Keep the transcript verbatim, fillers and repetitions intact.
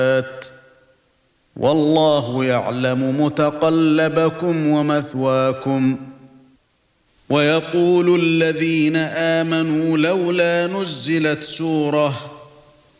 والله يعلم متقلبكم ومثواكم ويقول الذين آمنوا لولا نزلت سورة